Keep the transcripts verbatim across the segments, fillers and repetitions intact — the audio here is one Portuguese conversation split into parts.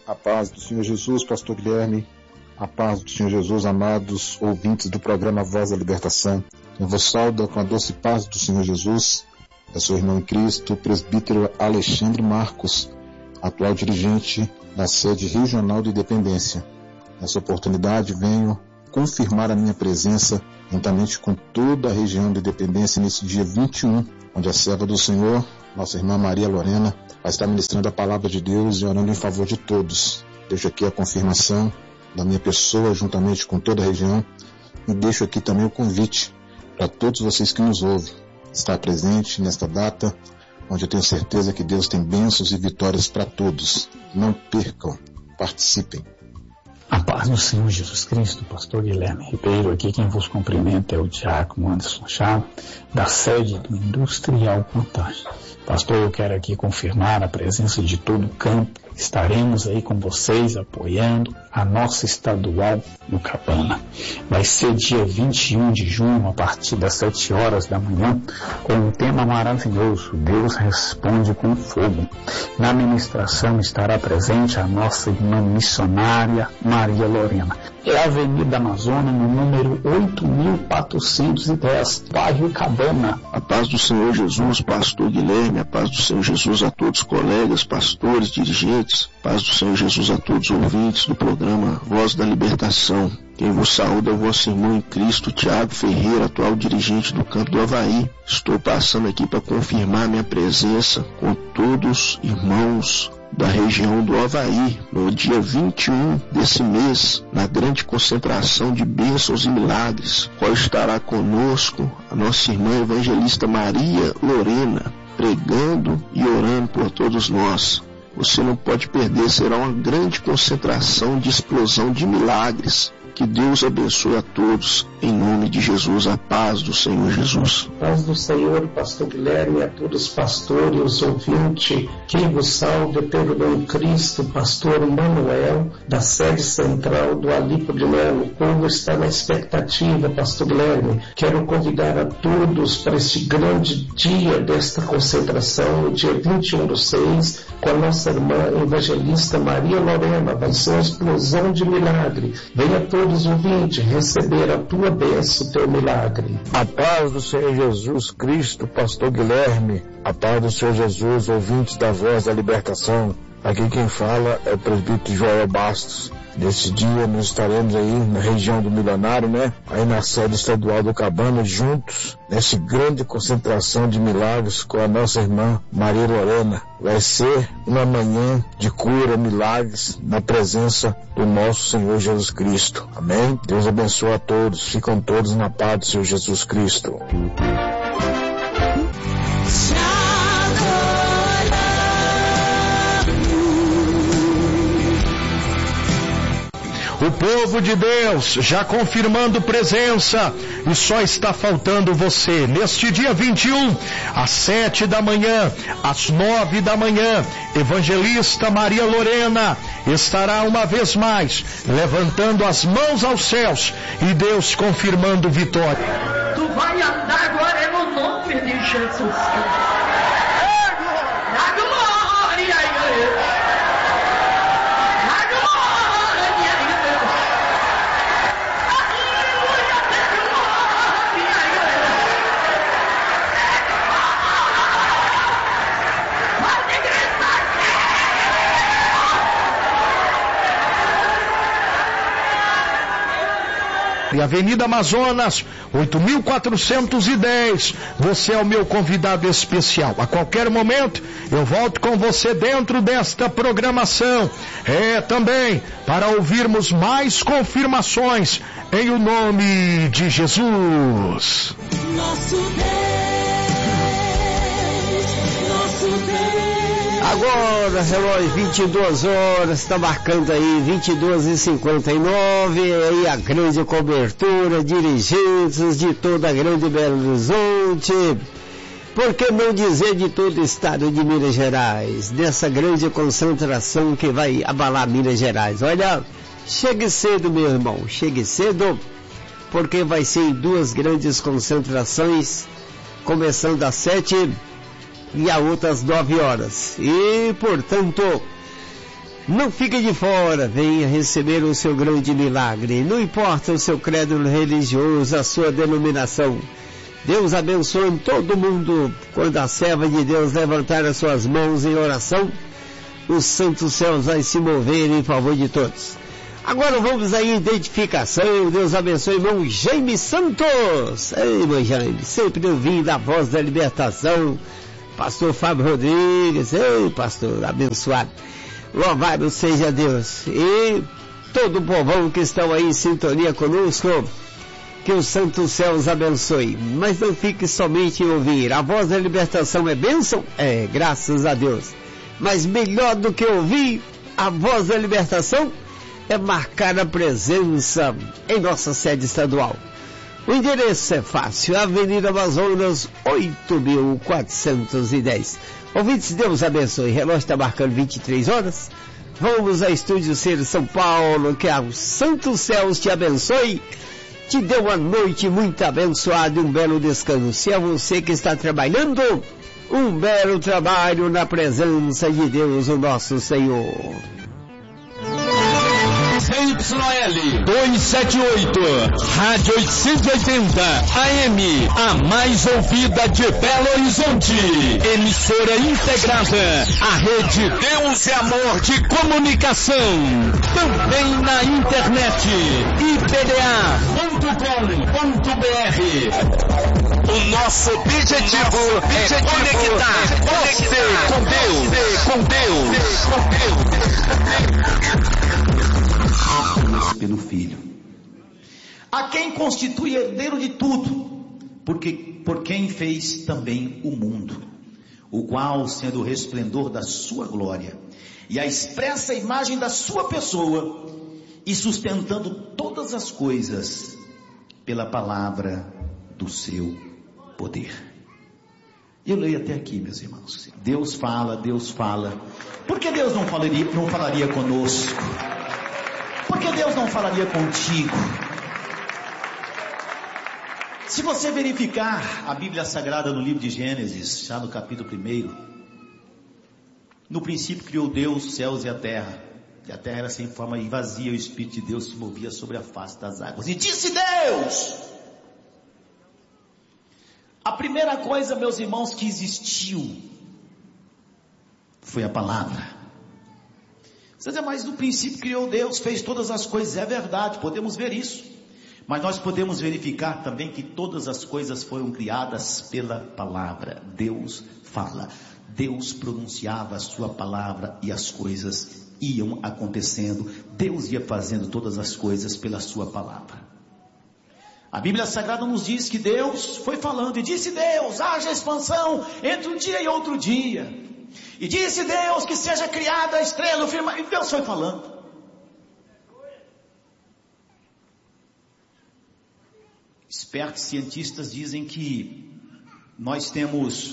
A paz do Senhor Jesus, pastor Guilherme. A paz do Senhor Jesus, amados ouvintes do programa Voz da Libertação. Eu vos saúdo com a doce paz do Senhor Jesus. Eu sou irmão em Cristo, presbítero Alexandre Marcos, atual dirigente da sede regional de dependência. Nessa oportunidade venho confirmar a minha presença juntamente com toda a região de dependência nesse dia vinte e um, onde a serva do Senhor, nossa irmã Maria Lorena, vai estar ministrando a palavra de Deus e orando em favor de todos. Deixo aqui a confirmação da minha pessoa juntamente com toda a região e deixo aqui também o convite para todos vocês que nos ouvem estar presente nesta data, onde eu tenho certeza que Deus tem bênçãos e vitórias para todos. Não percam, participem. A paz do Senhor Jesus Cristo, pastor Guilherme Ribeiro, aqui quem vos cumprimenta é o diácono Anderson Chá, da sede do Industrial Contagem. Pastor, eu quero aqui confirmar a presença de todo o campo. Estaremos aí com vocês apoiando a nossa estadual no Cabana. Vai ser dia vinte e um de junho, a partir das sete horas da manhã, com um tema maravilhoso, Deus responde com fogo. Na ministração estará presente a nossa irmã missionária Maria Lorena. É a Avenida Amazônia, no número oito mil quatrocentos e dez, bairro Cabana. A paz do Senhor Jesus, pastor Guilherme, a paz do Senhor Jesus a todos os colegas, pastores, dirigentes, paz do Senhor Jesus a todos os ouvintes do programa Voz da Libertação. Quem vos saúda é o vosso irmão em Cristo, Tiago Ferreira, atual dirigente do Campo do Havaí. Estou passando aqui para confirmar minha presença com todos os irmãos da região do Havaí, no dia vinte e um desse mês, na grande concentração de bênçãos e milagres, qual estará conosco a nossa irmã evangelista Maria Lorena, pregando e orando por todos nós. Você não pode perder, será uma grande concentração de explosão de milagres. Que Deus abençoe a todos, em nome de Jesus, a paz do Senhor Jesus. Paz do Senhor, pastor Guilherme, a todos os pastores, os ouvintes, quem vos salve pelo nome de Cristo, pastor Manuel, da sede central do Alipo de Melo. O povo está na expectativa, pastor Guilherme. Quero convidar a todos para este grande dia desta concentração, no dia vinte e um do seis, com a nossa irmã evangelista Maria Lorena. Vai ser uma explosão de milagre. Venha todos os ouvintes receber a tua bênção, teu milagre. A paz do Senhor Jesus Cristo, pastor Guilherme, a paz do Senhor Jesus, ouvintes da Voz da Libertação. Aqui quem fala é o presbítero Joel Bastos. Nesse dia nós estaremos aí na região do Milionário, né? Aí na sede estadual do Cabana, juntos, nessa grande concentração de milagres com a nossa irmã Maria Lorena. Vai ser uma manhã de cura, milagres, na presença do nosso Senhor Jesus Cristo. Amém? Deus abençoe a todos. Ficam todos na paz do Senhor Jesus Cristo. O povo de Deus já confirmando presença, e só está faltando você. Neste dia vinte e um, às sete da manhã, às nove da manhã, evangelista Maria Lorena estará uma vez mais levantando as mãos aos céus e Deus confirmando vitória. Tu vai andar agora no nome de Jesus. Na glória, igreja. E Avenida Amazonas, oito mil quatrocentos e dez, você é o meu convidado especial. A qualquer momento eu volto com você dentro desta programação. É também para ouvirmos mais confirmações em o nome de Jesus. Nosso Deus, nosso Deus. Agora, relógio, vinte e duas horas, está marcando aí vinte e duas e cinquenta e nove, aí a grande cobertura, dirigentes de toda a grande Belo Horizonte, por que não dizer de todo o estado de Minas Gerais, dessa grande concentração que vai abalar Minas Gerais. Olha, chegue cedo, meu irmão, chegue cedo, porque vai ser em duas grandes concentrações, começando às sete e a outras nove horas. E, portanto, Não fique de fora, venha receber o seu grande milagre. Não importa o seu credo religioso, a sua denominação. Deus abençoe todo mundo. Quando a serva de Deus levantar as suas mãos em oração, os santos céus vai se mover em favor de todos. Agora vamos à identificação. Deus abençoe irmão Jaime Santos. Ei, irmão Jaime, sempre ouvindo a voz da libertação. Pastor Fábio Rodrigues. Ei, pastor, abençoado. Louvado seja Deus. E todo o povão que estão aí em sintonia conosco, que os santos céus abençoe. Mas não fique somente em ouvir. A voz da libertação é bênção? É, graças a Deus. Mas melhor do que ouvir a voz da libertação é marcar a presença em nossa sede estadual. O endereço é fácil, Avenida Amazonas, oito mil quatrocentos e dez. Ouvintes, Deus abençoe. O relógio está marcando vinte e três horas. Vamos a Estúdio C São Paulo. Que os santos céus te abençoe. Te dê uma noite muito abençoada e um belo descanso. Se é você que está trabalhando, um belo trabalho na presença de Deus, o nosso Senhor. Y L duzentos e setenta e oito, Rádio oitocentos e oitenta, A M, a mais ouvida de Belo Horizonte. Emissora integrada à rede Deus e Amor de Comunicação. Também na internet, i p d a ponto com ponto b r. O nosso objetivo é conectar você com Deus, com Deus, com Deus. Pelo Filho, a quem constitui herdeiro de tudo, porque por quem fez também o mundo, o qual, sendo o resplendor da sua glória e a expressa imagem da sua pessoa, e sustentando todas as coisas pela palavra do seu poder. Eu leio até aqui, meus irmãos. Deus fala, Deus fala. Por que Deus não falaria, não falaria conosco? Por que Deus não falaria contigo? Se você verificar a Bíblia Sagrada no livro de Gênesis, já no capítulo primeiro, no princípio criou Deus os céus e a terra, e a terra era sem forma e vazia, o Espírito de Deus se movia sobre a face das águas. E disse Deus: a primeira coisa, meus irmãos, que existiu foi a palavra. Você diz, mas no princípio criou Deus, fez todas as coisas, é verdade, podemos ver isso. Mas nós podemos verificar também que todas as coisas foram criadas pela palavra. Deus fala, Deus pronunciava a sua palavra e as coisas iam acontecendo. Deus ia fazendo todas as coisas pela sua palavra. A Bíblia Sagrada nos diz que Deus foi falando, e disse Deus, haja expansão entre um dia e outro dia. E disse Deus que seja criada a estrela, o firmamento. E Deus foi falando. Espertos cientistas dizem que nós temos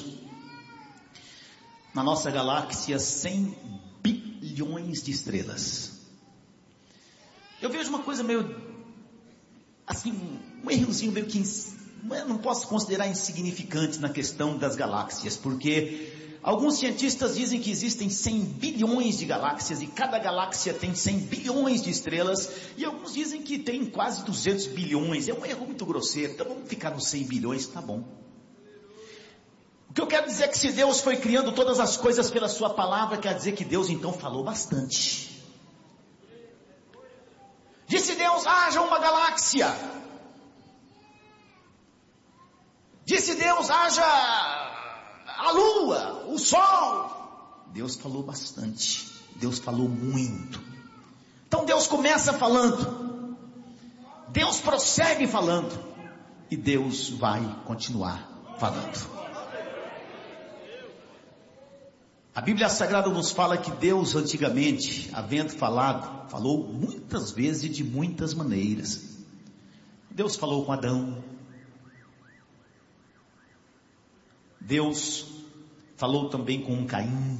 na nossa galáxia cem bilhões de estrelas. Eu vejo uma coisa meio assim, um errozinho meio que não posso considerar insignificante na questão das galáxias, porque alguns cientistas dizem que existem cem bilhões de galáxias e cada galáxia tem cem bilhões de estrelas, e alguns dizem que tem quase duzentos bilhões. É um erro muito grosseiro, então vamos ficar nos cem bilhões, tá bom. O que eu quero dizer é que se Deus foi criando todas as coisas pela sua palavra, quer dizer que Deus então falou bastante. Disse Deus, haja uma galáxia. Disse Deus, haja a lua, o sol. Deus falou bastante, Deus falou muito. Então Deus começa falando, Deus prossegue falando, e Deus vai continuar falando. A Bíblia Sagrada nos fala que Deus antigamente, havendo falado, falou muitas vezes e de muitas maneiras. Deus falou com Adão. Deus falou também com Caim.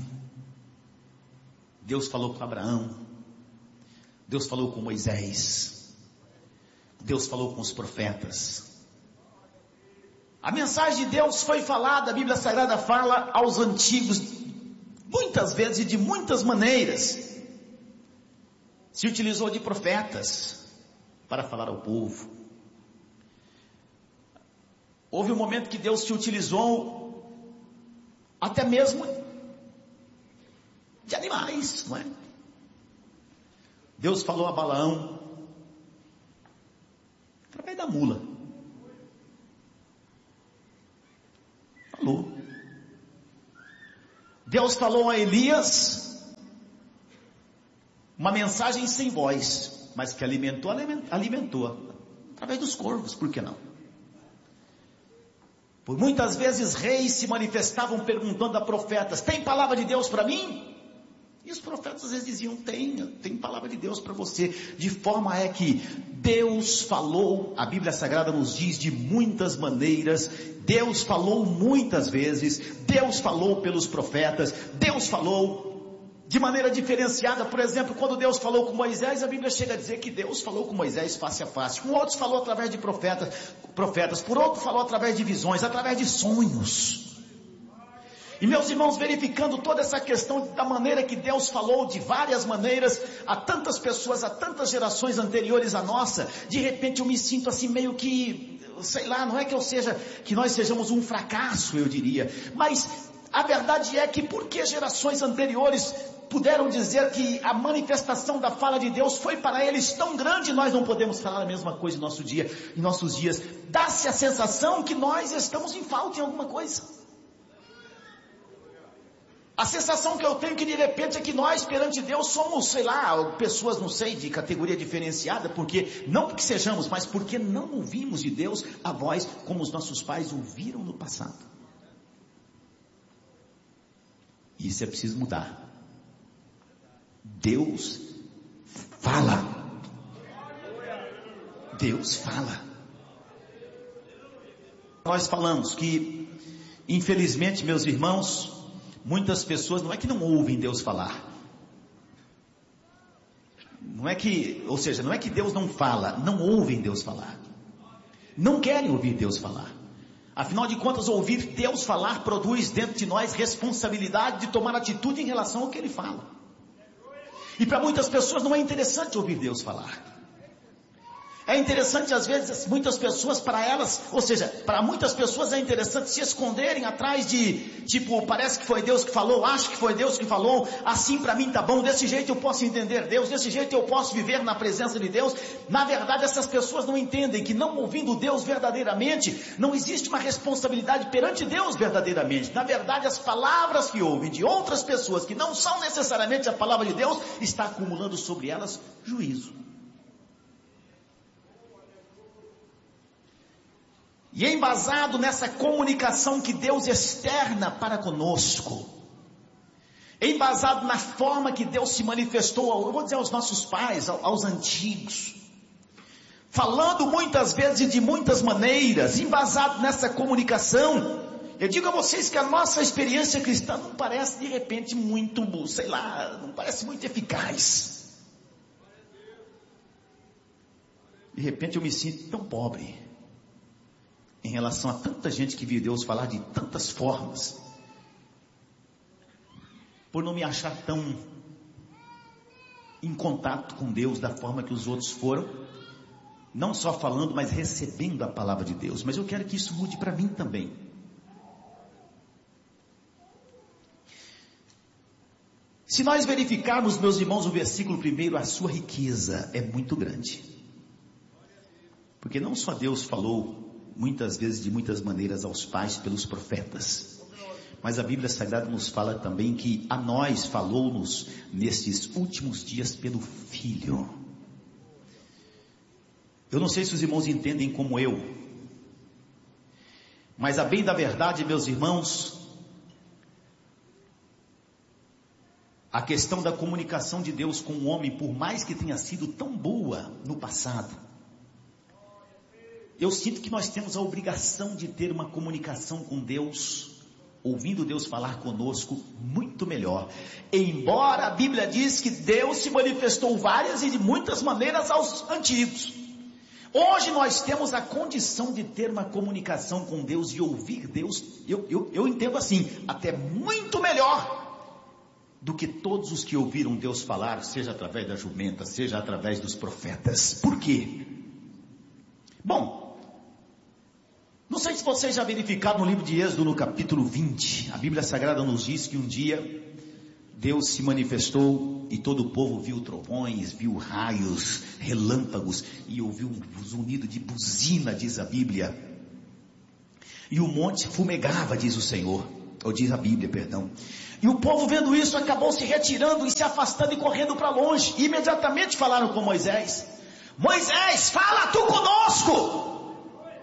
Deus falou com Abraão. Deus falou com Moisés. Deus falou com os profetas. A mensagem de Deus foi falada, a Bíblia Sagrada fala aos antigos, muitas vezes e de muitas maneiras. se utilizou de profetas para falar ao povo. Houve um momento que Deus se utilizou até mesmo de animais, não é? Deus falou a Balaão através da mula. Falou. Deus falou a Elias uma mensagem sem voz, mas que alimentou, alimentou através dos corvos, por que não? Por muitas vezes reis se manifestavam perguntando a profetas: tem palavra de Deus para mim? E os profetas às vezes diziam: tem, tem palavra de Deus para você. De forma é que Deus falou, a Bíblia Sagrada nos diz de muitas maneiras, Deus falou muitas vezes, Deus falou pelos profetas, Deus falou de maneira diferenciada. Por exemplo, quando Deus falou com Moisés, a Bíblia chega a dizer que Deus falou com Moisés face a face. Com outros falou através de profetas, profetas, por outro falou através de visões, através de sonhos. E meus irmãos, verificando toda essa questão da maneira que Deus falou de várias maneiras a tantas pessoas, a tantas gerações anteriores à nossa, de repente eu me sinto assim meio que, sei lá, não é que eu seja, que nós sejamos um fracasso, eu diria, mas a verdade é que porque gerações anteriores puderam dizer que a manifestação da fala de Deus foi para eles tão grande, nós não podemos falar a mesma coisa em nosso dia, em nossos dias. Dá-se a sensação que nós estamos em falta em alguma coisa. A sensação que eu tenho que de repente é que nós perante Deus somos, sei lá, pessoas, não sei, de categoria diferenciada, porque, não porque sejamos, mas porque não ouvimos de Deus a voz como os nossos pais ouviram no passado. Isso é preciso mudar. Deus fala. Deus fala. Nós falamos que, infelizmente, meus irmãos, muitas pessoas, não é que não ouvem Deus falar. Não é que, ou seja, não é que Deus não fala, não ouvem Deus falar. Não querem ouvir Deus falar. Afinal de contas, ouvir Deus falar produz dentro de nós responsabilidade de tomar atitude em relação ao que Ele fala. E para muitas pessoas não é interessante ouvir Deus falar. É interessante às vezes, muitas pessoas, para elas, ou seja, para muitas pessoas é interessante se esconderem atrás de, tipo, parece que foi Deus que falou, acho que foi Deus que falou, assim para mim tá bom, desse jeito eu posso entender Deus, desse jeito eu posso viver na presença de Deus. Na verdade, essas pessoas não entendem que não ouvindo Deus verdadeiramente, não existe uma responsabilidade perante Deus verdadeiramente. Na verdade, as palavras que ouvem de outras pessoas, que não são necessariamente a palavra de Deus, está acumulando sobre elas juízo. E é embasado nessa comunicação que Deus externa para conosco. É embasado na forma que Deus se manifestou, eu vou dizer aos nossos pais, aos antigos. Falando muitas vezes e de muitas maneiras, embasado nessa comunicação. Eu digo a vocês que a nossa experiência cristã não parece de repente muito, sei lá, não parece muito eficaz. De repente eu me sinto tão pobre em relação a tanta gente que viu Deus falar de tantas formas, por não me achar tão em contato com Deus da forma que os outros foram, não só falando, mas recebendo a palavra de Deus. Mas eu quero que isso mude para mim também. Se nós verificarmos, meus irmãos, o versículo primeiro, a sua riqueza é muito grande, porque não só Deus falou muitas vezes, de muitas maneiras, aos pais pelos profetas, mas a Bíblia Sagrada nos fala também que a nós falou-nos nestes últimos dias pelo Filho. Eu não sei se os irmãos entendem como eu, mas a bem da verdade, meus irmãos, a questão da comunicação de Deus com o homem, por mais que tenha sido tão boa no passado, eu sinto que nós temos a obrigação de ter uma comunicação com Deus, ouvindo Deus falar conosco, muito melhor. Embora a Bíblia diz que Deus se manifestou várias e de muitas maneiras aos antigos. Hoje nós temos a condição de ter uma comunicação com Deus e ouvir Deus, eu, eu, eu entendo assim, até muito melhor do que todos os que ouviram Deus falar, seja através da jumenta, seja através dos profetas. Por quê? Bom, não sei se vocês já verificaram no livro de Êxodo, no capítulo vinte, a Bíblia Sagrada nos diz que um dia Deus se manifestou e todo o povo viu trovões, viu raios, relâmpagos e ouviu um zunido de buzina, diz a Bíblia. E o monte fumegava, diz o Senhor, ou diz a Bíblia, perdão. E o povo vendo isso acabou se retirando e se afastando e correndo para longe. E imediatamente falaram com Moisés: Moisés, fala tu conosco!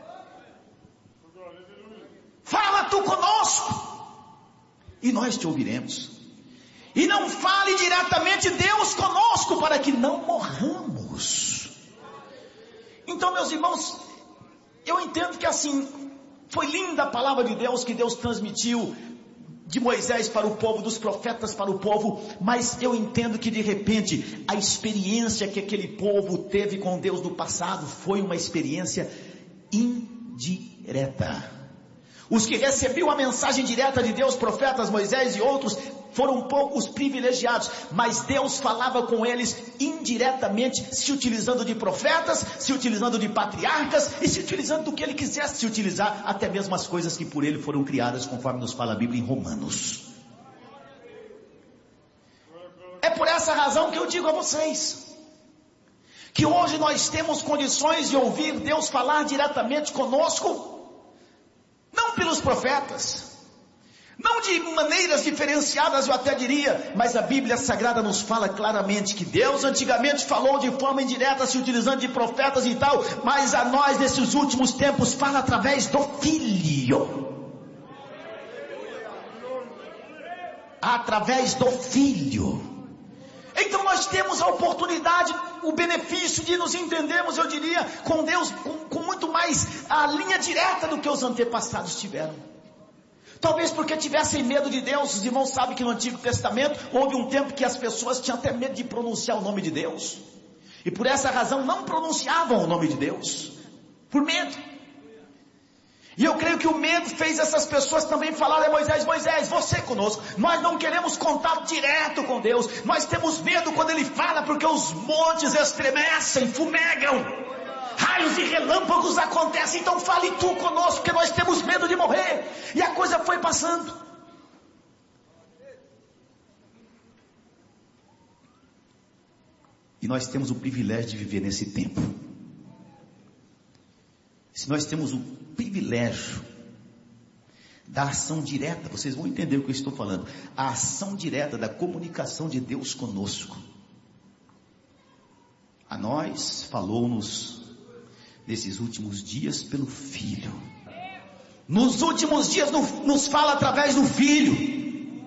Fala tu conosco! E nós te ouviremos. E não fale diretamente Deus conosco, para que não morramos. Então, meus irmãos, eu entendo que assim, foi linda a palavra de Deus que Deus transmitiu de Moisés para o povo, dos profetas para o povo, mas eu entendo que de repente a experiência que aquele povo teve com Deus no passado foi uma experiência indireta. Os que recebiam a mensagem direta de Deus, profetas, Moisés e outros, foram poucos privilegiados, mas Deus falava com eles indiretamente, se utilizando de profetas, se utilizando de patriarcas e se utilizando do que ele quisesse se utilizar, até mesmo as coisas que por ele foram criadas, conforme nos fala a Bíblia em Romanos. É por essa razão que eu digo a vocês que hoje nós temos condições de ouvir Deus falar diretamente conosco, não pelos profetas, não de maneiras diferenciadas, eu até diria, mas a Bíblia Sagrada nos fala claramente que Deus antigamente falou de forma indireta, se utilizando de profetas e tal, mas a nós nesses últimos tempos fala através do Filho. Através do Filho. Então nós temos a oportunidade, o benefício de nos entendermos, eu diria, com Deus, com, com muito mais a linha direta do que os antepassados tiveram. Talvez porque tivessem medo de Deus. Os irmãos sabem que no Antigo Testamento houve um tempo que as pessoas tinham até medo de pronunciar o nome de Deus, e por essa razão não pronunciavam o nome de Deus, por medo. E eu creio que o medo fez essas pessoas também falarem a Moisés: Moisés, você conosco, nós não queremos contato direto com Deus, nós temos medo quando Ele fala, porque os montes estremecem, fumegam, raios e relâmpagos acontecem, então fale tu conosco, porque nós temos medo de morrer. E a coisa foi passando. E nós temos o privilégio de viver nesse tempo. Se nós temos o privilégio da ação direta, vocês vão entender o que eu estou falando, a ação direta da comunicação de Deus conosco. A nós falou-nos nesses últimos dias pelo Filho. Nos últimos dias nos fala através do Filho.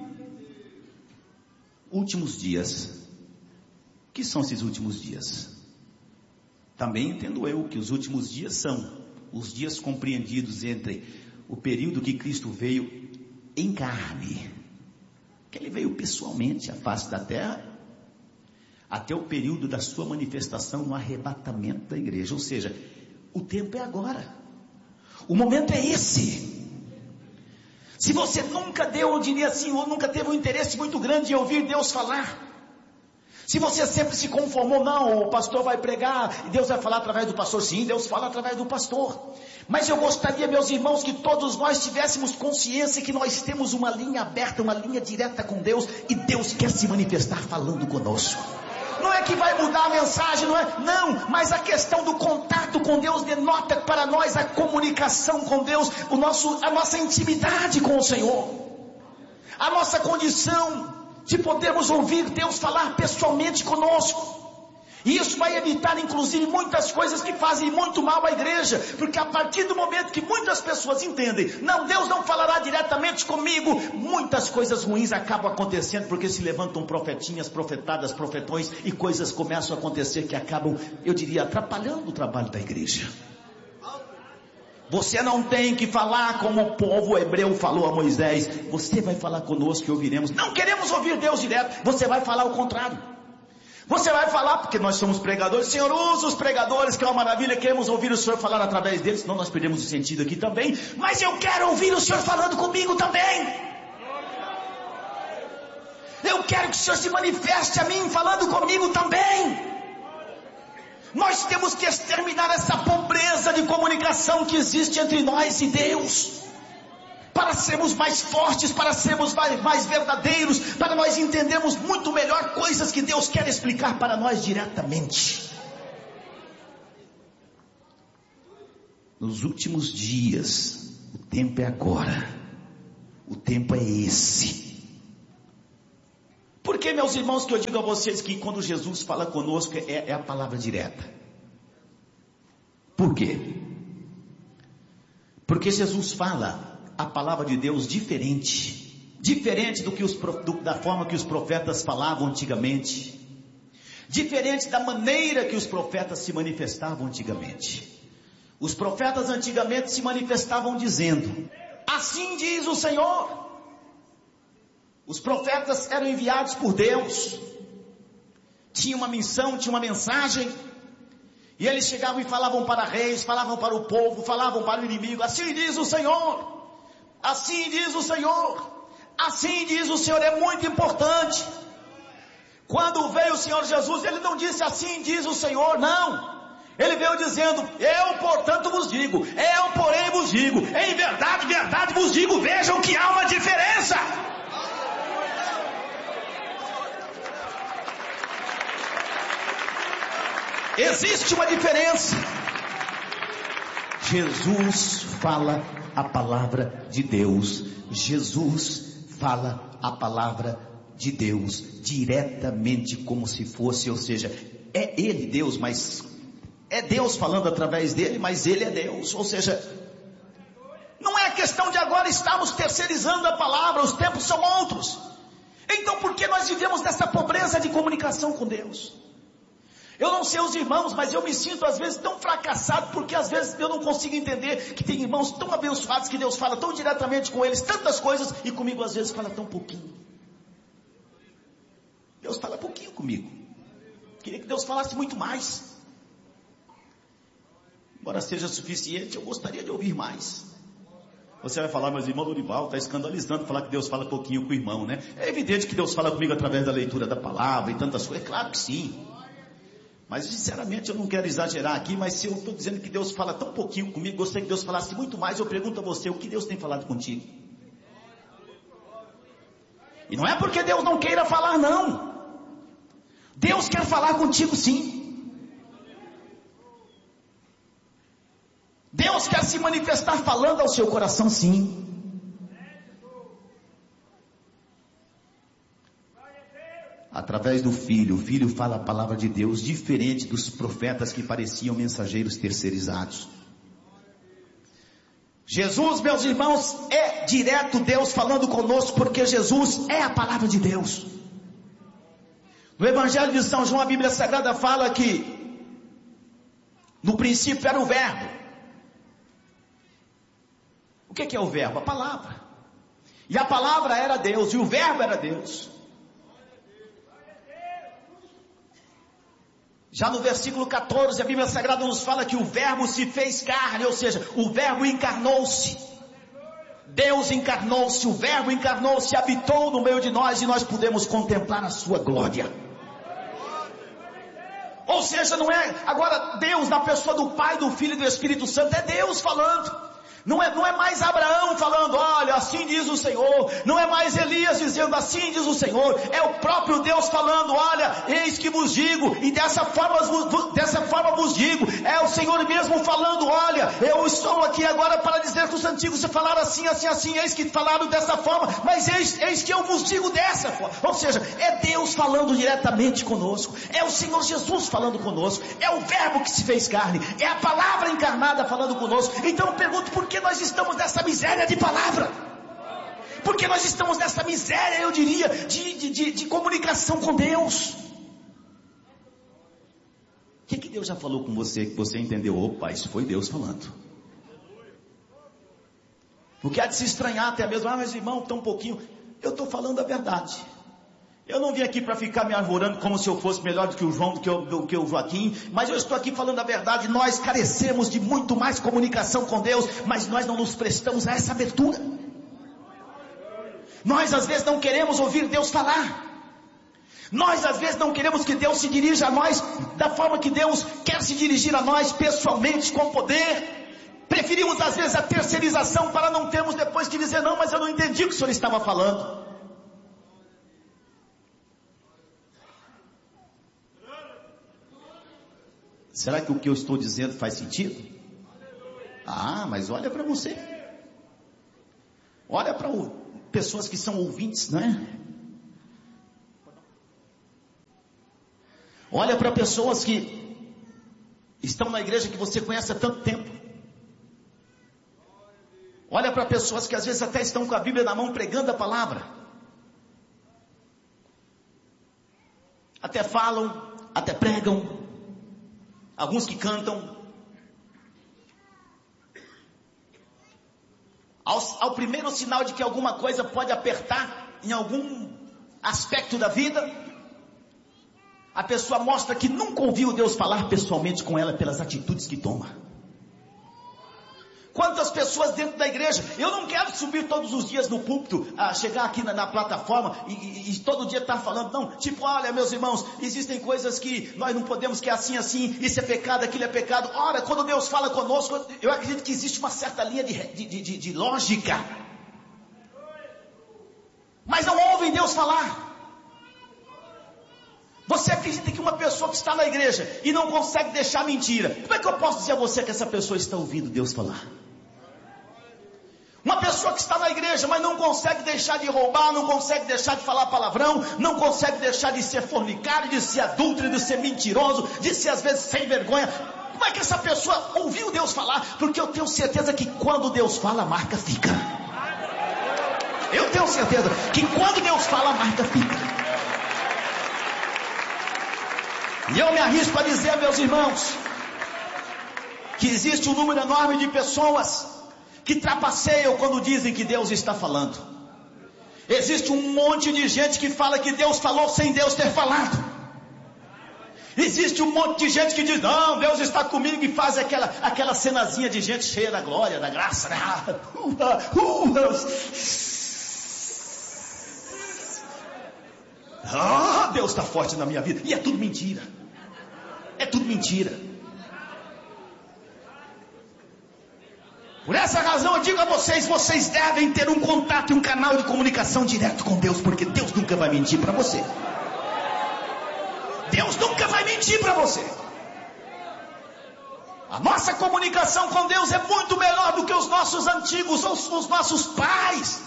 Últimos dias. O que são esses últimos dias? Também entendo eu que os últimos dias são os dias compreendidos entre o período que Cristo veio em carne, que Ele veio pessoalmente à face da terra, até o período da sua manifestação no arrebatamento da igreja. Ou seja, o tempo é agora, o momento é esse. Se você nunca deu, eu diria assim, ou nunca teve um interesse muito grande em ouvir Deus falar, se você sempre se conformou, não, o pastor vai pregar e Deus vai falar através do pastor. Sim, Deus fala através do pastor, mas eu gostaria, meus irmãos, que todos nós tivéssemos consciência que nós temos uma linha aberta, uma linha direta com Deus, e Deus quer se manifestar falando conosco. Não é que vai mudar a mensagem, não é? Não, mas a questão do contato com Deus denota para nós a comunicação com Deus, o nosso, a nossa intimidade com o Senhor, a nossa condição de podermos ouvir Deus falar pessoalmente conosco. E isso vai evitar inclusive muitas coisas que fazem muito mal à igreja, porque a partir do momento que muitas pessoas entendem, não, Deus não falará diretamente comigo, muitas coisas ruins acabam acontecendo, porque se levantam profetinhas, profetadas, profetões, e coisas começam a acontecer que acabam, eu diria, atrapalhando o trabalho da igreja. Você não tem que falar como o povo hebreu falou a Moisés: você vai falar conosco e ouviremos. Não queremos ouvir Deus direto, você vai falar o contrário. Você vai falar, porque nós somos pregadores, Senhor, usa os pregadores, que é uma maravilha, queremos ouvir o Senhor falar através deles, senão nós perdemos o sentido aqui também, mas eu quero ouvir o Senhor falando comigo também. Eu quero que o Senhor se manifeste a mim, falando comigo também. Nós temos que exterminar essa pobreza de comunicação que existe entre nós e Deus, para sermos mais fortes, para sermos mais, mais verdadeiros, para nós entendermos muito melhor coisas que Deus quer explicar para nós diretamente. Nos últimos dias, o tempo é agora, o tempo é esse. Por que, meus irmãos, que eu digo a vocês que quando Jesus fala conosco é, é a palavra direta? Por quê? Porque Jesus fala a palavra de Deus diferente, diferente do que os, do, da forma que os profetas falavam antigamente, diferente da maneira que os profetas se manifestavam antigamente. Os profetas antigamente se manifestavam dizendo: assim diz o Senhor. Os profetas eram enviados por Deus, tinha uma missão, tinha uma mensagem, e eles chegavam e falavam para reis, falavam para o povo, falavam para o inimigo: assim diz o Senhor, assim diz o Senhor, assim diz o Senhor. É muito importante. Quando veio o Senhor Jesus, ele não disse assim diz o Senhor, não. Ele veio dizendo: eu portanto vos digo, eu porém vos digo, em verdade, verdade vos digo. Vejam que há uma diferença. Existe uma diferença. Jesus fala a palavra de Deus. Jesus fala a palavra de Deus diretamente, como se fosse, ou seja, é Ele Deus, mas é Deus falando através dele, mas Ele é Deus. Ou seja, não é questão de agora estarmos terceirizando a palavra, os tempos são outros. Então por que nós vivemos nessa pobreza de comunicação com Deus? Eu não sei os irmãos, mas eu me sinto às vezes tão fracassado, porque às vezes eu não consigo entender que tem irmãos tão abençoados que Deus fala tão diretamente com eles, tantas coisas, e comigo às vezes fala tão pouquinho. Deus fala pouquinho comigo. Queria que Deus falasse muito mais. Embora seja suficiente, eu gostaria de ouvir mais. Você vai falar: mas irmão Dorival está escandalizando falar que Deus fala pouquinho com o irmão, né? É evidente que Deus fala comigo através da leitura da palavra e tantas coisas, é claro que sim. Mas sinceramente eu não quero exagerar aqui, mas se eu estou dizendo que Deus fala tão pouquinho comigo, gostaria que Deus falasse muito mais. Eu pergunto a você: o que Deus tem falado contigo? E não é porque Deus não queira falar, não. Deus quer falar contigo sim. Deus quer se manifestar falando ao seu coração sim. Através do Filho, o Filho fala a palavra de Deus, diferente dos profetas que pareciam mensageiros terceirizados. Jesus, meus irmãos, é direto Deus falando conosco, porque Jesus é a palavra de Deus. No Evangelho de São João, a Bíblia Sagrada fala que no princípio era o Verbo. O que é o Verbo? A palavra. E a palavra era Deus, e o Verbo era Deus. Já no versículo catorze, a Bíblia Sagrada nos fala que o Verbo se fez carne, ou seja, o Verbo encarnou-se. Deus encarnou-se, o Verbo encarnou-se, habitou no meio de nós e nós pudemos contemplar a sua glória. Ou seja, não é agora Deus na pessoa do Pai, do Filho e do Espírito Santo, é Deus falando. Não é, não é mais Abraão falando: olha, assim diz o Senhor. Não é mais Elias dizendo: assim diz o Senhor. É o próprio Deus falando: olha, eis que vos digo, e dessa forma, dessa forma vos digo. É o Senhor mesmo falando: olha, eu estou aqui agora para dizer que os antigos se falaram assim, assim, assim, eis que falaram dessa forma, mas eis, eis que eu vos digo dessa forma. Ou seja, é Deus falando diretamente conosco, é o Senhor Jesus falando conosco, é o Verbo que se fez carne, é a palavra encarnada falando conosco. Então eu pergunto: por que nós estamos nessa miséria de palavra? Porque nós estamos nessa miséria, eu diria, de, de, de, de comunicação com Deus. O que, que Deus já falou com você, que você entendeu? Opa, isso foi Deus falando. Porque há de se estranhar até mesmo: ah, mas irmão, tão pouquinho. Eu estou falando a verdade. Eu não vim aqui para ficar me arvorando como se eu fosse melhor do que o João, do que, o, do que o Joaquim, mas eu estou aqui falando a verdade. Nós carecemos de muito mais comunicação com Deus, mas nós não nos prestamos a essa abertura. Nós às vezes não queremos ouvir Deus falar. Nós às vezes não queremos que Deus se dirija a nós da forma que Deus quer se dirigir a nós, pessoalmente, com poder. Preferimos às vezes a terceirização para não termos depois que dizer, não, mas eu não entendi o que o Senhor estava falando. Será que o que eu estou dizendo faz sentido? Ah, mas olha para você. Olha para pessoas que são ouvintes, não é? Olha para pessoas que estão na igreja que você conhece há tanto tempo. Olha para pessoas que às vezes até estão com a Bíblia na mão pregando a palavra. Até falam, até pregam. Alguns que cantam. Ao, ao primeiro sinal de que alguma coisa pode apertar em algum aspecto da vida, a pessoa mostra que nunca ouviu Deus falar pessoalmente com ela pelas atitudes que toma. Quantas pessoas dentro da igreja, eu não quero subir todos os dias no púlpito, a chegar aqui na, na plataforma e, e, e todo dia estar falando, não, tipo, olha meus irmãos, existem coisas que nós não podemos, que é assim, assim, isso é pecado, aquilo é pecado. Ora, quando Deus fala conosco, eu acredito que existe uma certa linha de, de, de, de lógica. Mas não ouvem Deus falar. Você acredita que uma pessoa que está na igreja e não consegue deixar mentira, como é que eu posso dizer a você que essa pessoa está ouvindo Deus falar? Uma pessoa que está na igreja, mas não consegue deixar de roubar, não consegue deixar de falar palavrão, não consegue deixar de ser fornicário, de ser adúltero, de ser mentiroso, de ser às vezes sem vergonha. Como é que essa pessoa ouviu Deus falar? Porque eu tenho certeza que quando Deus fala, a marca fica. Eu tenho certeza que quando Deus fala, a marca fica. E eu me arrisco a dizer, meus irmãos, que existe um número enorme de pessoas que trapaceiam quando dizem que Deus está falando. Existe um monte de gente que fala que Deus falou sem Deus ter falado. Existe um monte de gente que diz, não, Deus está comigo, e faz aquela, aquela cenazinha de gente cheia da glória, da graça. Ah, Deus está forte na minha vida. E é tudo mentira. É tudo mentira. Por essa razão eu digo a vocês, vocês devem ter um contato e um canal de comunicação direto com Deus, porque Deus nunca vai mentir para você. Deus nunca vai mentir para você. A nossa comunicação com Deus é muito melhor do que os nossos antigos, os, os nossos pais.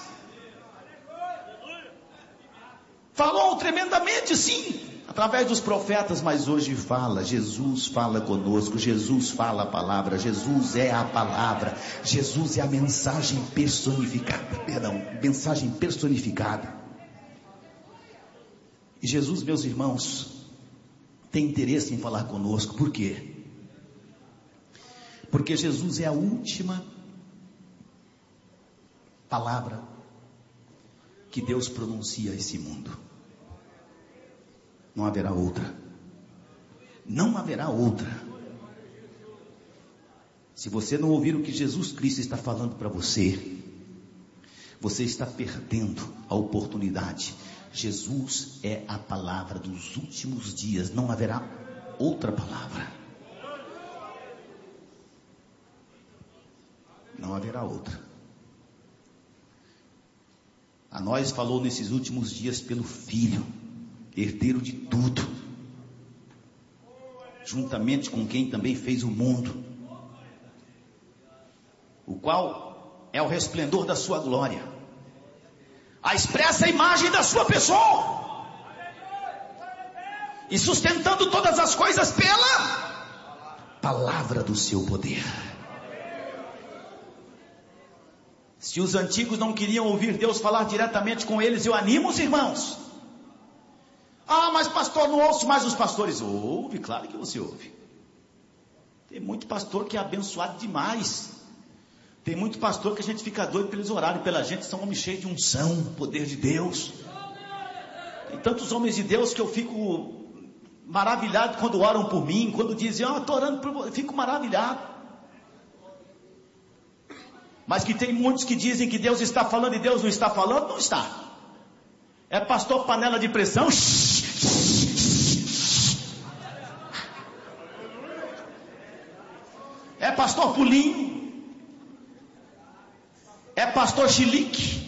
Falou tremendamente, sim, através dos profetas, mas hoje fala, Jesus fala conosco, Jesus fala a palavra, Jesus é a palavra, Jesus é a mensagem personificada, perdão, mensagem personificada. E Jesus, meus irmãos, tem interesse em falar conosco, por quê? Porque Jesus é a última palavra que Deus pronuncia a esse mundo. Não haverá outra. Não haverá outra. Se você não ouvir o que Jesus Cristo está falando para você, você está perdendo a oportunidade. Jesus é a palavra dos últimos dias. Não haverá outra palavra. Não haverá outra. A nós falou nesses últimos dias pelo Filho, herdeiro de tudo, juntamente com quem também fez o mundo, o qual é o resplendor da sua glória, a expressa imagem da sua pessoa, e sustentando todas as coisas pela palavra do seu poder. Se os antigos não queriam ouvir Deus falar diretamente com eles, eu animo os irmãos. Ah, mas pastor, não ouço mais os pastores. Ouve, claro que você ouve. Tem muito pastor que é abençoado demais. Tem muito pastor que a gente fica doido para eles orarem pela gente. São homens cheios de unção, poder de Deus. Tem tantos homens de Deus que eu fico maravilhado quando oram por mim. Quando dizem, ah, estou orando por você, fico maravilhado. Mas que tem muitos que dizem que Deus está falando e Deus não está falando, não está. É pastor panela de pressão. É pastor pulinho. É pastor chilique.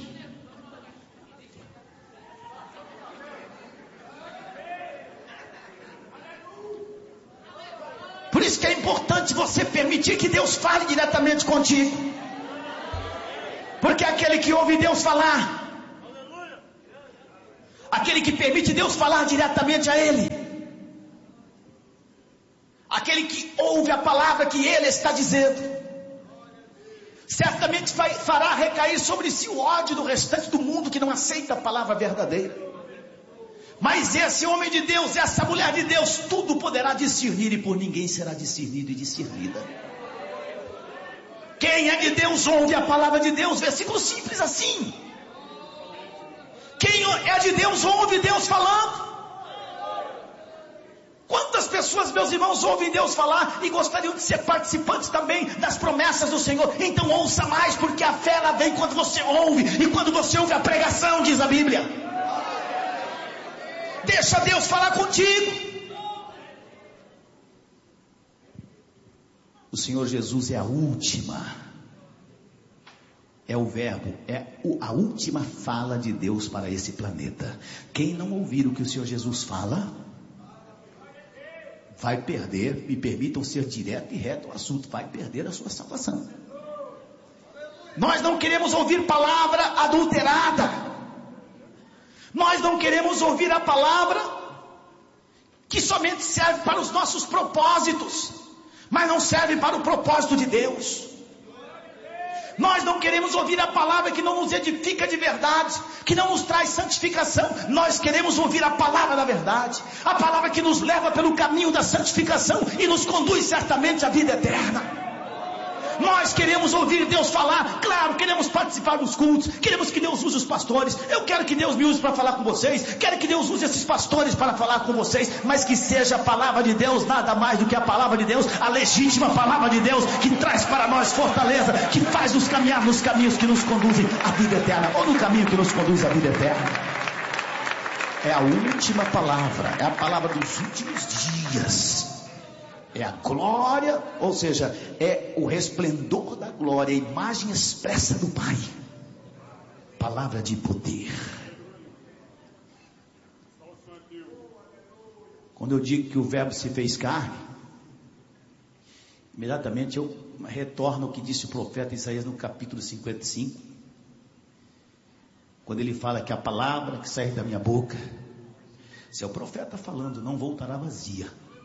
Por isso que é importante você permitir que Deus fale diretamente contigo. Porque aquele que ouve Deus falar, aquele que permite Deus falar diretamente a ele, aquele que ouve a palavra que ele está dizendo, certamente vai, fará recair sobre si o ódio do restante do mundo que não aceita a palavra verdadeira. Mas esse homem de Deus, essa mulher de Deus, tudo poderá discernir, e por ninguém será discernido e discernida. Quem é de Deus ouve a palavra de Deus. Versículo simples assim. Quem é de Deus ouve Deus falando. Quantas pessoas, meus irmãos, ouvem Deus falar e gostariam de ser participantes também das promessas do Senhor? Então ouça mais, porque a fé ela vem quando você ouve, e quando você ouve a pregação, diz a Bíblia. Deixa Deus falar contigo. O Senhor Jesus é a última, é o verbo, é a última fala de Deus para esse planeta. Quem não ouvir o que o Senhor Jesus fala, vai perder, me permitam ser direto e reto ao assunto, vai perder a sua salvação. Nós não queremos ouvir palavra adulterada. Nós não queremos ouvir a palavra que somente serve para os nossos propósitos, mas não serve para o propósito de Deus. Nós não queremos ouvir a palavra que não nos edifica de verdade, que não nos traz santificação. Nós queremos ouvir a palavra da verdade, a palavra que nos leva pelo caminho da santificação e nos conduz certamente à vida eterna. Nós queremos ouvir Deus falar, claro, queremos participar dos cultos, queremos que Deus use os pastores. Eu quero que Deus me use para falar com vocês, quero que Deus use esses pastores para falar com vocês, mas que seja a palavra de Deus, nada mais do que a palavra de Deus, a legítima palavra de Deus, que traz para nós fortaleza, que faz nos caminhar nos caminhos que nos conduzem à vida eterna, ou no caminho que nos conduz à vida eterna. É a última palavra, é a palavra dos últimos dias. É a glória, ou seja, é o resplendor da glória, a imagem expressa do Pai. Palavra de poder. Quando eu digo que o verbo se fez carne, imediatamente eu retorno ao que disse o profeta Isaías no capítulo cinquenta e cinco, quando ele fala que a palavra que sai da minha boca, se é o profeta falando, não voltará vazia.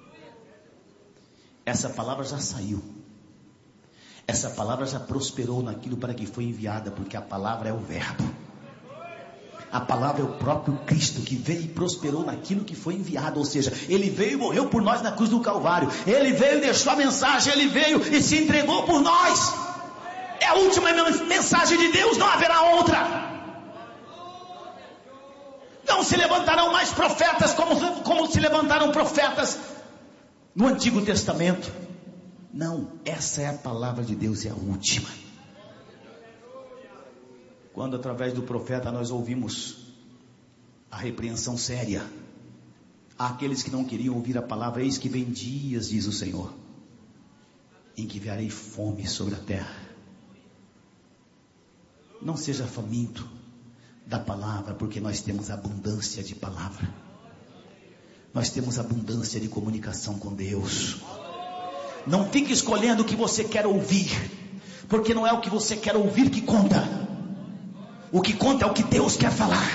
Essa palavra já saiu. Essa palavra já prosperou naquilo para que foi enviada, porque a palavra é o verbo. A palavra é o próprio Cristo que veio e prosperou naquilo que foi enviado. Ou seja, ele veio e morreu por nós na cruz do Calvário. Ele veio e deixou a mensagem. Ele veio e se entregou por nós. É a última mensagem de Deus, não haverá outra. Não se levantarão mais profetas como, como se levantaram profetas no Antigo Testamento. Não, essa é a palavra de Deus, é a última. Quando através do profeta nós ouvimos a repreensão séria àqueles que não queriam ouvir a palavra, eis que vem dias, diz o Senhor, em que enviarei fome sobre a terra. Não seja faminto da palavra, porque nós temos abundância de palavra. Nós temos abundância de comunicação com Deus. Não fique escolhendo o que você quer ouvir, porque não é o que você quer ouvir que conta. O que conta é o que Deus quer falar.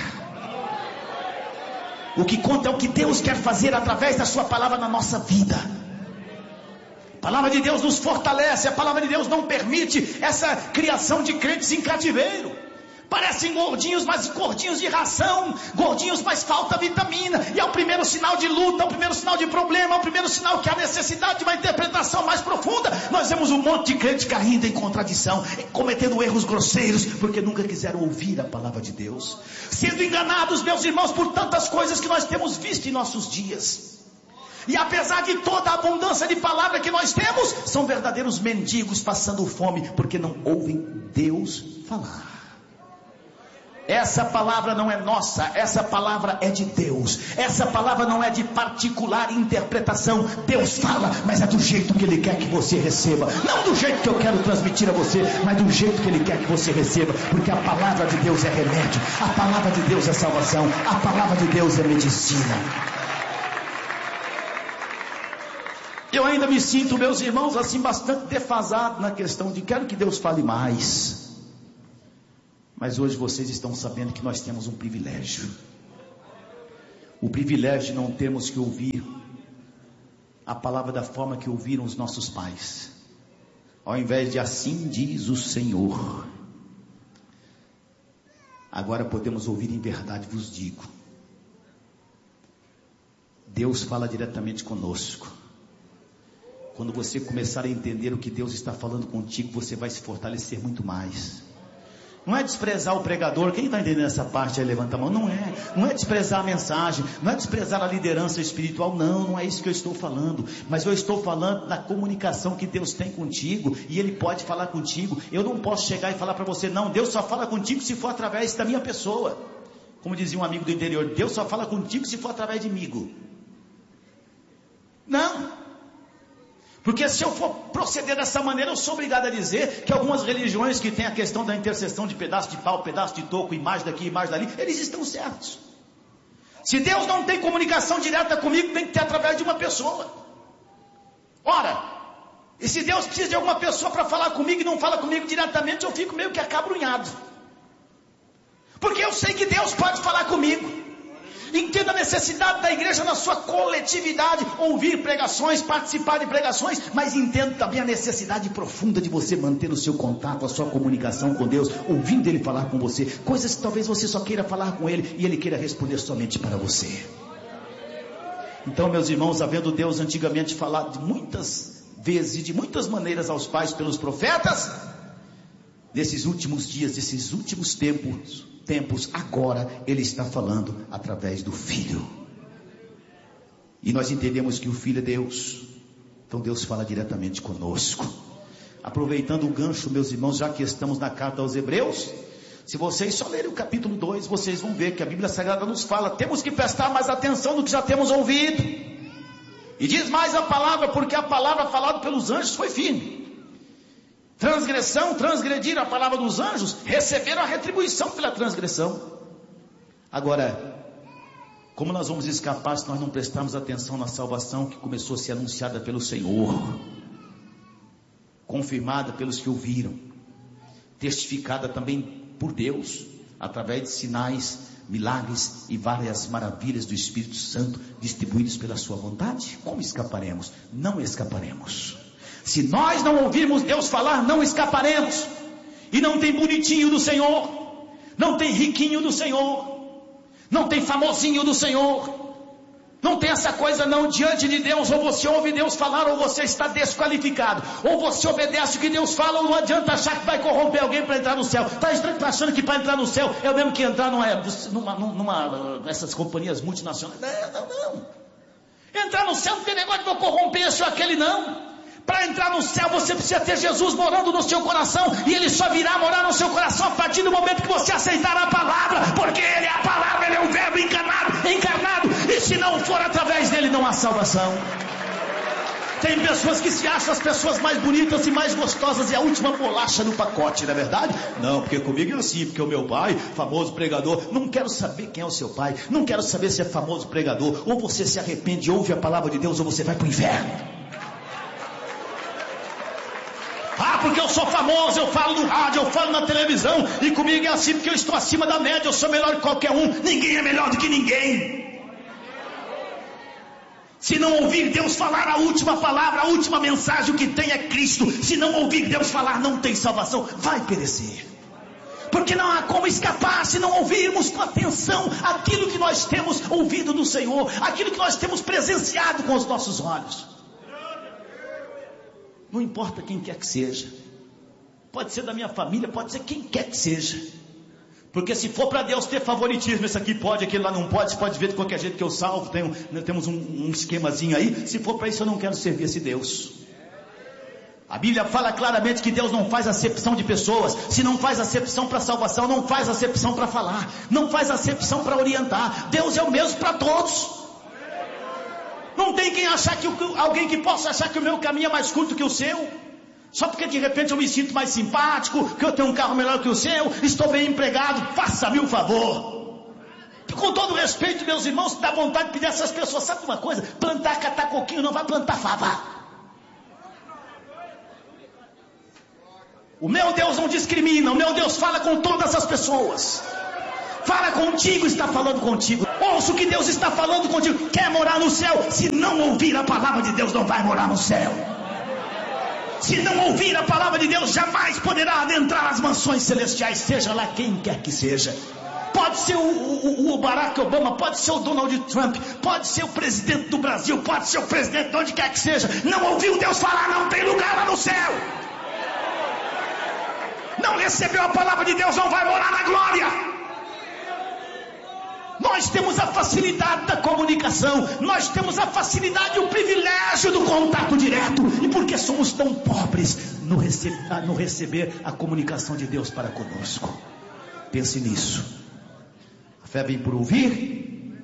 O que conta é o que Deus quer fazer através da sua palavra na nossa vida. A palavra de Deus nos fortalece. A palavra de Deus não permite essa criação de crentes em cativeiro. Parecem gordinhos, mas gordinhos de ração, gordinhos, mas falta vitamina, e é o primeiro sinal de luta, é o primeiro sinal de problema, é o primeiro sinal que há necessidade de uma interpretação mais profunda. Nós vemos um monte de crente caindo em contradição, cometendo erros grosseiros, porque nunca quiseram ouvir a palavra de Deus, sendo enganados, meus irmãos, por tantas coisas que nós temos visto em nossos dias. E apesar de toda a abundância de palavra que nós temos, são verdadeiros mendigos passando fome, porque não ouvem Deus falar. essa palavra não é nossa, essa palavra é de Deus, essa palavra não é de particular interpretação. Deus fala, mas é do jeito que Ele quer que você receba, não do jeito que eu quero transmitir a você, mas do jeito que Ele quer que você receba, porque a palavra de Deus é remédio, a palavra de Deus é salvação, a palavra de Deus é medicina. Eu ainda me sinto, meus irmãos, assim bastante defasado na questão de quero que Deus fale mais. Mas hoje vocês estão sabendo que nós temos um privilégio. O privilégio de não termos que ouvir a palavra da forma que ouviram os nossos pais. Ao invés de assim diz o Senhor, agora podemos ouvir em verdade vos digo. Deus fala diretamente conosco. Quando você começar a entender o que Deus está falando contigo, você vai se fortalecer muito mais. Não é desprezar o pregador, quem está entendendo essa parte aí, levanta a mão, não é, não é desprezar a mensagem, não é desprezar a liderança espiritual, não, não é isso que eu estou falando, mas eu estou falando da comunicação que Deus tem contigo, e Ele pode falar contigo. Eu não posso chegar e falar para você, não, Deus só fala contigo se for através da minha pessoa, como dizia um amigo do interior, Deus só fala contigo se for através de mim. Não, porque se eu for proceder dessa maneira, eu sou obrigado a dizer que algumas religiões que têm a questão da intercessão de pedaço de pau, pedaço de toco, imagem daqui, imagem dali, eles estão certos. Se Deus não tem comunicação direta comigo, tem que ter através de uma pessoa. Ora, e se Deus precisa de alguma pessoa para falar comigo e não fala comigo diretamente, eu fico meio que acabrunhado. Porque eu sei que Deus pode falar comigo. Entenda a necessidade da igreja na sua coletividade, ouvir pregações, participar de pregações, mas entenda também a necessidade profunda de você manter o seu contato, a sua comunicação com Deus, ouvindo Ele falar com você, coisas que talvez você só queira falar com Ele, e Ele queira responder somente para você. Então, meus irmãos, havendo Deus antigamente falado de muitas vezes e de muitas maneiras aos pais pelos profetas, nesses últimos dias, nesses últimos tempos, tempos, agora Ele está falando através do Filho. E nós entendemos que o Filho é Deus. Então Deus fala diretamente conosco. Aproveitando o gancho, meus irmãos, já que estamos na carta aos Hebreus, se vocês só lerem o capítulo dois, vocês vão ver que a Bíblia Sagrada nos fala, temos que prestar mais atenção no que já temos ouvido. E diz mais a palavra, porque a palavra falada pelos anjos foi firme. Transgressão, transgredir a palavra dos anjos, receberam a retribuição pela transgressão. Agora, como nós vamos escapar se nós não prestarmos atenção na salvação que começou a ser anunciada pelo Senhor, confirmada pelos que ouviram, testificada também por Deus, através de sinais, milagres e várias maravilhas do Espírito Santo, distribuídos pela sua vontade? Como escaparemos? Não escaparemos. Se nós não ouvirmos Deus falar, não escaparemos. E não tem bonitinho do Senhor, não tem riquinho do Senhor, não tem famosinho do Senhor, não tem essa coisa não. Diante de Deus, ou você ouve Deus falar, ou você está desqualificado. Ou você obedece o que Deus fala, ou não adianta achar que vai corromper alguém para entrar no céu. Está estranho, tá achando que para entrar no céu é o mesmo que entrar numa, numa, numa nessas companhias multinacionais? Não, não, não. Entrar no céu não tem negócio de vou corromper esse ou aquele, não. Para entrar no céu você precisa ter Jesus morando no seu coração, e Ele só virá morar no seu coração a partir do momento que você aceitar a palavra, porque Ele é a palavra, Ele é o verbo encarnado, encarnado, e se não for através dele não há salvação. Tem pessoas que se acham as pessoas mais bonitas e mais gostosas e a última bolacha no pacote, não é verdade? Não, porque comigo é assim, porque o meu pai, famoso pregador. Não quero saber quem é o seu pai, não quero saber se é famoso pregador. Ou você se arrepende e ouve a palavra de Deus, ou você vai para o inferno. Ah, porque eu sou famoso, eu falo no rádio, eu falo na televisão, e comigo é assim porque eu estou acima da média, eu sou melhor que qualquer um. Ninguém é melhor do que ninguém. Se não ouvir Deus falar a última palavra, a última mensagem, o que tem é Cristo. Se não ouvir Deus falar, não tem salvação, vai perecer. Porque não há como escapar se não ouvirmos com atenção aquilo que nós temos ouvido do Senhor, aquilo que nós temos presenciado com os nossos olhos. Não importa quem quer que seja, pode ser da minha família, pode ser quem quer que seja, porque se for para Deus ter favoritismo, esse aqui pode, aquele lá não pode, você pode ver de qualquer jeito que eu salvo, tem um, temos um, um esquemazinho aí. Se for para isso, eu não quero servir esse Deus. A Bíblia fala claramente que Deus não faz acepção de pessoas. Se não faz acepção para salvação, não faz acepção para falar, não faz acepção para orientar. Deus é o mesmo para todos. Não tem quem achar que o, alguém que possa achar que o meu caminho é mais curto que o seu, só porque de repente eu me sinto mais simpático, que eu tenho um carro melhor que o seu, estou bem empregado. Faça-me um favor. E com todo respeito, meus irmãos, dá vontade de pedir a essas pessoas, sabe uma coisa? Plantar catar coquinho não vai plantar fava. O meu Deus não discrimina, o meu Deus fala com todas as pessoas. Fala contigo, está falando contigo. Ouça o que Deus está falando contigo. Quer morar no céu? Se não ouvir a palavra de Deus, não vai morar no céu. Se não ouvir a palavra de Deus, jamais poderá adentrar as mansões celestiais, seja lá quem quer que seja. Pode ser o, o, o Barack Obama, pode ser o Donald Trump, pode ser o presidente do Brasil, pode ser o presidente de onde quer que seja. Não ouviu Deus falar, não tem lugar lá no céu. Não recebeu a palavra de Deus, não vai morar na glória. Nós temos a facilidade da comunicação, nós temos a facilidade e o privilégio do contato direto. E por que somos tão pobres no, rece- no receber a comunicação de Deus para conosco? Pense nisso. A fé vem por ouvir.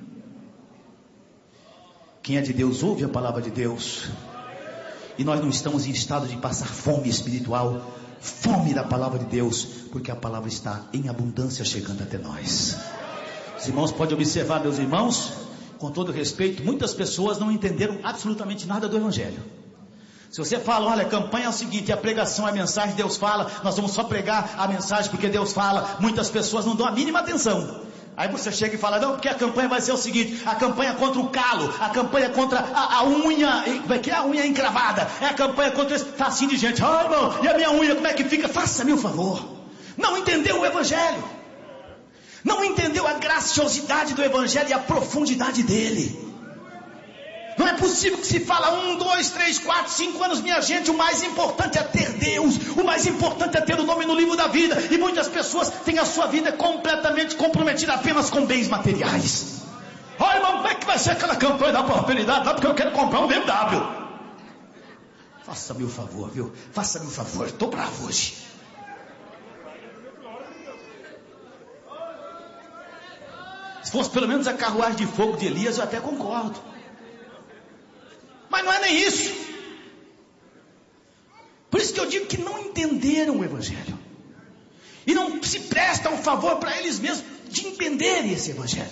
Quem é de Deus ouve a palavra de Deus. E nós não estamos em estado de passar fome espiritual, fome da palavra de Deus, porque a palavra está em abundância chegando até nós. Os irmãos podem observar, meus irmãos, com todo respeito, muitas pessoas não entenderam absolutamente nada do Evangelho. Se você fala, olha, a campanha é o seguinte, a pregação é a mensagem, Deus fala, nós vamos só pregar a mensagem porque Deus fala, muitas pessoas não dão a mínima atenção. Aí você chega e fala, não, porque a campanha vai ser o seguinte, a campanha contra o calo, a campanha contra a, a unha, como é que é a unha encravada, é a campanha contra esse tacinho de gente. Ah, irmão, e a minha unha, como é que fica? Faça-me um favor. Não entendeu o Evangelho, não entendeu a graciosidade do Evangelho e a profundidade dele. Não é possível que se fala um, dois, três, quatro, cinco anos, minha gente, o mais importante é ter Deus, o mais importante é ter o nome no livro da vida, e muitas pessoas têm a sua vida completamente comprometida apenas com bens materiais. Olha, irmão, como é que vai ser aquela campanha da prosperidade lá, porque eu quero comprar um B M W. Faça-me o favor, viu? Faça-me o favor, estou bravo hoje. Se fosse pelo menos a carruagem de fogo de Elias, eu até concordo. Mas não é nem isso. Por isso que eu digo que não entenderam o Evangelho. E não se prestam um favor para eles mesmos de entenderem esse Evangelho.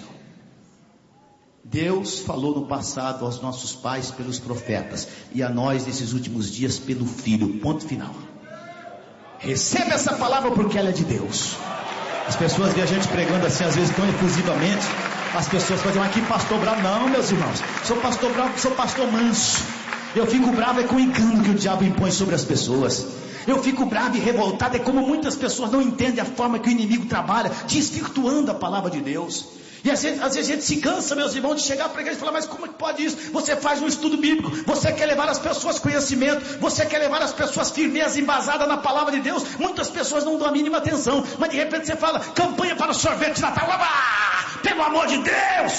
Deus falou no passado aos nossos pais pelos profetas. E a nós nesses últimos dias pelo Filho. Ponto final. Receba essa palavra porque ela é de Deus. As pessoas veem a gente pregando assim, às vezes tão efusivamente. As pessoas podem dizer, mas que pastor bravo. Não, meus irmãos, sou pastor bravo, sou pastor manso. Eu fico bravo é com o engano que o diabo impõe sobre as pessoas. Eu fico bravo e revoltado é como muitas pessoas não entendem a forma que o inimigo trabalha, desvirtuando a palavra de Deus. E às vezes, às vezes a gente se cansa, meus irmãos, de chegar para a igreja e falar, mas como é que pode isso? Você faz um estudo bíblico, você quer levar as pessoas conhecimento, você quer levar as pessoas firmeza, embasada na palavra de Deus. Muitas pessoas não dão a mínima atenção, mas de repente você fala, campanha para o sorvete de Natal, oba! Pelo amor de Deus!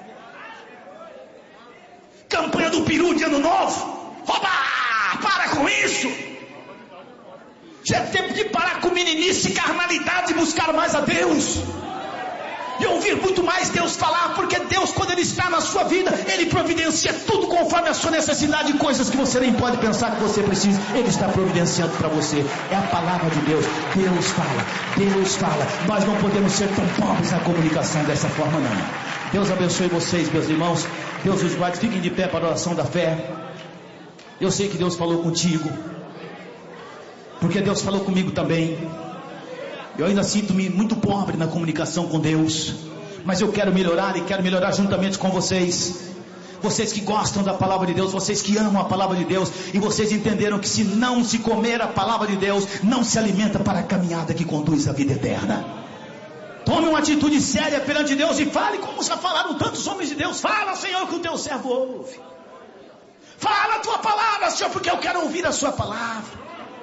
Campanha do peru de ano novo, oba! Para com isso! Já é tempo de parar com meninice e carnalidade e buscar mais a Deus. E ouvir muito mais Deus falar, porque Deus, quando Ele está na sua vida, Ele providencia tudo conforme a sua necessidade, coisas que você nem pode pensar que você precisa, Ele está providenciando para você. É a palavra de Deus. Deus fala, Deus fala. Nós não podemos ser tão pobres na comunicação dessa forma, não. Deus abençoe vocês, meus irmãos. Deus os guarde. Fiquem de pé para a oração da fé. Eu sei que Deus falou contigo, porque Deus falou comigo também. Eu ainda sinto-me muito pobre na comunicação com Deus, mas eu quero melhorar e quero melhorar juntamente com vocês. Vocês que gostam da palavra de Deus, vocês que amam a palavra de Deus, e vocês entenderam que se não se comer a palavra de Deus, não se alimenta para a caminhada que conduz à vida eterna. Tome uma atitude séria perante Deus e fale como já falaram tantos homens de Deus. Fala, Senhor, que o teu servo ouve. Fala a tua palavra, Senhor, porque eu quero ouvir a sua palavra.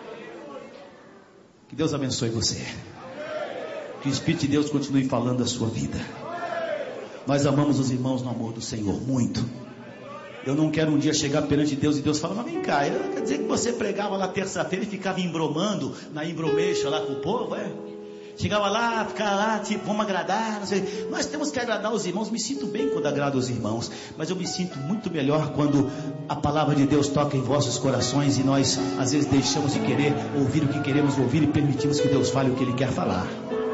Que Deus abençoe você. Que o Espírito de Deus continue falando a sua vida. Nós amamos os irmãos no amor do Senhor muito. Eu não quero um dia chegar perante Deus e Deus falar, mas vem cá, quer dizer que você pregava lá terça-feira e ficava embromando na embromeixa lá com o povo, é? Chegava lá, ficava lá, tipo, vamos agradar, não sei. Nós temos que agradar os irmãos. Me sinto bem quando agrado os irmãos, mas eu me sinto muito melhor quando a palavra de Deus toca em vossos corações e nós às vezes deixamos de querer ouvir o que queremos ouvir e permitimos que Deus fale o que Ele quer falar.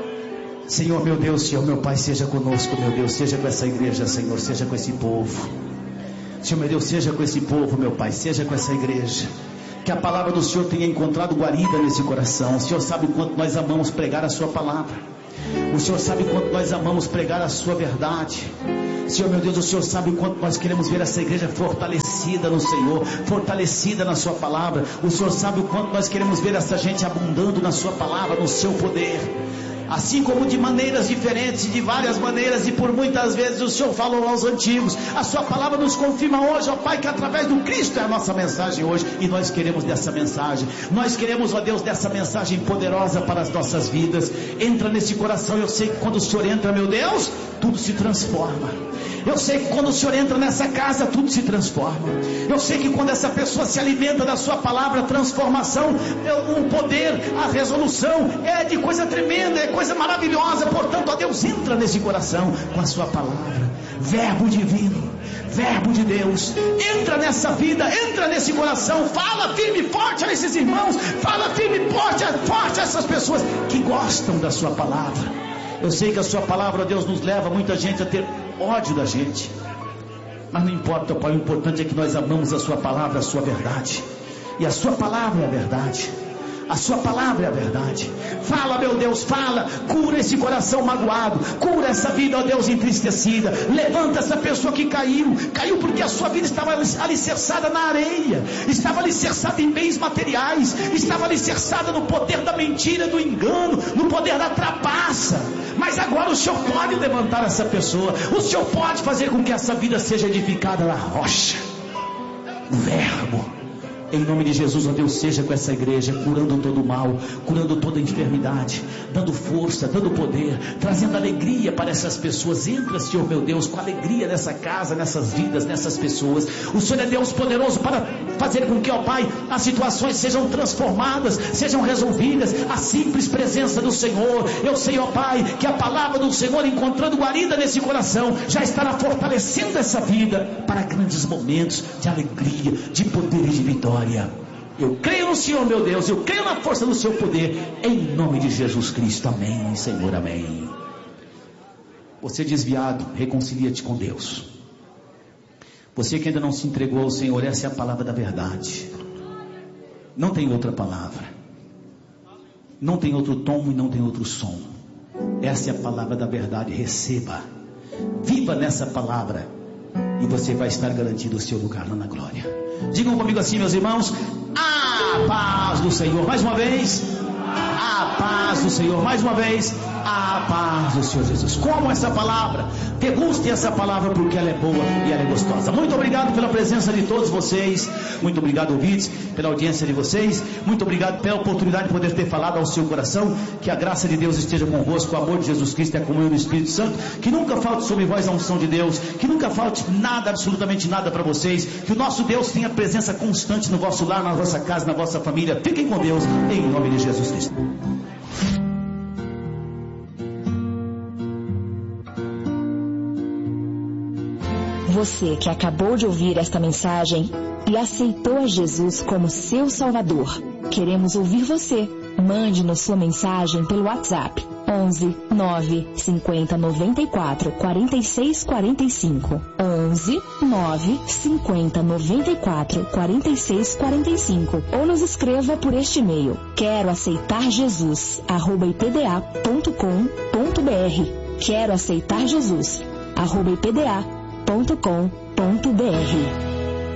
Senhor meu Deus, Senhor meu Pai, seja conosco, meu Deus, seja com essa igreja, Senhor, seja com esse povo. Senhor meu Deus, seja com esse povo, meu Pai, seja com essa igreja. Que a palavra do Senhor tenha encontrado guarida nesse coração. O Senhor sabe o quanto nós amamos pregar a sua palavra. O Senhor sabe o quanto nós amamos pregar a sua verdade. Senhor meu Deus, o Senhor sabe o quanto nós queremos ver essa igreja fortalecida no Senhor, fortalecida na sua palavra. O Senhor sabe o quanto nós queremos ver essa gente abundando na sua palavra, no seu poder. Assim como de maneiras diferentes, de várias maneiras, e por muitas vezes o Senhor falou aos antigos, a sua palavra nos confirma hoje, ó Pai, que através do Cristo é a nossa mensagem hoje, e nós queremos dessa mensagem, nós queremos, ó Deus, dessa mensagem poderosa para as nossas vidas. Entra nesse coração. Eu sei que quando o Senhor entra, meu Deus, tudo se transforma. Eu sei que quando o Senhor entra nessa casa, tudo se transforma. Eu sei que quando essa pessoa se alimenta da sua palavra, a transformação, o poder, a resolução é de coisa tremenda, é coisa maravilhosa. Portanto, ó Deus, entra nesse coração com a sua palavra, verbo divino, verbo de Deus, entra nessa vida, entra nesse coração, fala firme e forte a esses irmãos, fala firme e forte, forte a essas pessoas que gostam da sua palavra. Eu sei que a sua palavra, ó Deus, nos leva muita gente a ter ódio da gente, mas não importa, Pai, o importante é que nós amamos a sua palavra, a sua verdade, e a sua palavra é a verdade. A sua palavra é a verdade. Fala, meu Deus, fala. Cura esse coração magoado. Cura essa vida, ó Deus, entristecida. Levanta essa pessoa que caiu. Caiu porque a sua vida estava alicerçada na areia. Estava alicerçada em bens materiais. Estava alicerçada no poder da mentira, do engano, no poder da trapaça. Mas agora o Senhor pode levantar essa pessoa. O Senhor pode fazer com que essa vida seja edificada na rocha, no verbo. Em nome de Jesus, ó Deus, seja com essa igreja, curando todo o mal, curando toda a enfermidade, dando força, dando poder, trazendo alegria para essas pessoas. Entra, Senhor meu Deus, com alegria nessa casa, nessas vidas, nessas pessoas. O Senhor é Deus poderoso para fazer com que, ó Pai, as situações sejam transformadas, sejam resolvidas. A simples presença do Senhor. Eu sei, ó Pai, que a palavra do Senhor, encontrando guarida nesse coração, já estará fortalecendo essa vida para grandes momentos de alegria, de poder e de vitória. Eu creio no Senhor, meu Deus, eu creio na força do seu poder, em nome de Jesus Cristo, amém, Senhor, amém. Você desviado, reconcilia-te com Deus. Você que ainda não se entregou ao Senhor, essa é a palavra da verdade. Não tem outra palavra, não tem outro tom e não tem outro som. Essa é a palavra da verdade. Receba, viva nessa palavra, e você vai estar garantido o seu lugar lá na glória. Digam comigo assim, meus irmãos: a paz do Senhor. Mais uma vez, a paz do Senhor. Mais uma vez, a paz do Senhor Jesus. Como essa palavra, degustem essa palavra, porque ela é boa e ela é gostosa. Muito obrigado pela presença de todos vocês. Muito obrigado, ouvintes, pela audiência de vocês. Muito obrigado pela oportunidade de poder ter falado ao seu coração. Que a graça de Deus esteja convosco, o amor de Jesus Cristo e a comunhão do Espírito Santo. Que nunca falte sobre vós a unção de Deus. Que nunca falte nada, absolutamente nada para vocês. Que o nosso Deus tenha presença constante no vosso lar, na vossa casa, na vossa família. Fiquem com Deus, em nome de Jesus Cristo. Você que acabou de ouvir esta mensagem e aceitou a Jesus como seu Salvador, queremos ouvir você. Mande-nos sua mensagem pelo WhatsApp onze nove cinquenta noventa e quatro quarenta e seis quarenta e cinco onze nove cinquenta noventa e quatro quarenta e seis quarenta e cinco ou nos escreva por este e-mail: quero aceitar Jesus arroba ipda ponto com ponto br. Quero aceitar Jesus arroba ipda ponto com ponto br.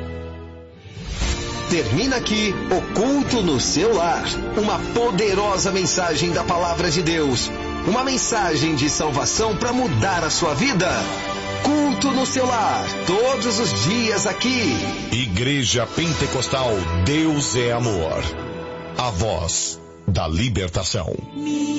Termina aqui o Culto no Seu Lar, uma poderosa mensagem da Palavra de Deus, uma mensagem de salvação para mudar a sua vida. Culto no Seu Lar, todos os dias aqui. Igreja Pentecostal Deus é Amor, a voz da libertação.